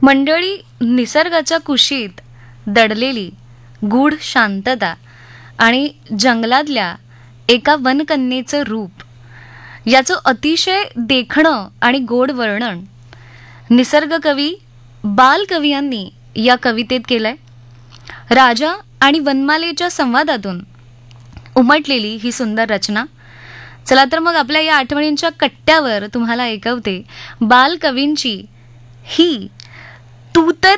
मंडळी, निसर्गाच्या कुशीत दडलेली गूढ शांतता आणि जंगलातल्या एका वनकन्येचं रूप याचं अतिशय देखणं आणि गोड वर्णन निसर्गकवी बालकवी यांनी या कवितेत केलंय. राजा आणि वनमालेच्या संवादातून उमटलेली ही सुंदर रचना. चला तर मग आपल्या या आठवणींच्या कट्ट्यावर तुम्हाला ऐकवते बालकवींची ही तू तर